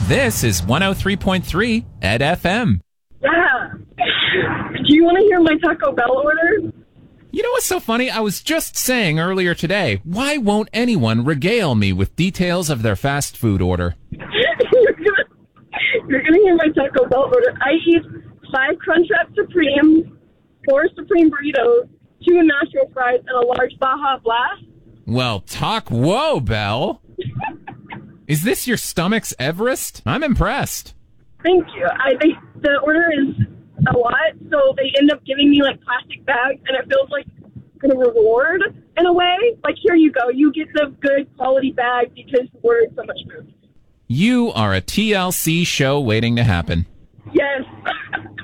This is 103.3 Ed FM. Yeah. Do you want to hear my Taco Bell order? You know what's so funny? I was just saying earlier today, why won't anyone regale me with details of their fast food order? You're gonna hear my Taco Bell order. I eat 5 Crunchwrap Supremes, 4 Supreme Burritos, 2 Nashville Fries, and a large Baja Blast. Well, whoa, Belle. Is this your stomach's Everest? I'm impressed. Thank you. The order is a lot, so they end up giving me like plastic bags, and it feels like a reward in a way. Like, here you go. You get the good quality bag because you ordered so much food. You are a TLC show waiting to happen. Yes.